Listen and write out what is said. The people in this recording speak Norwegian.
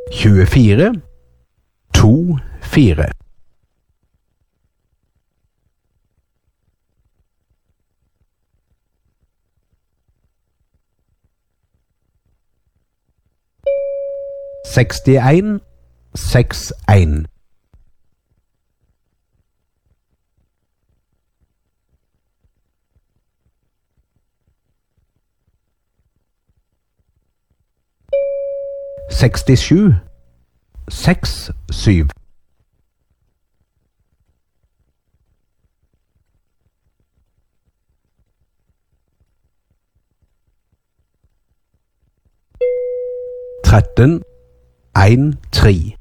24 2 4. Sekstien 61. Sekstisju 6 7. Tretten 1 3.